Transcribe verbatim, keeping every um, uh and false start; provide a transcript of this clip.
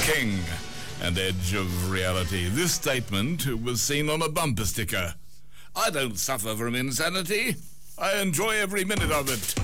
King and Edge of Reality. This statement was seen on a bumper sticker. I don't suffer from insanity. I enjoy every minute of it.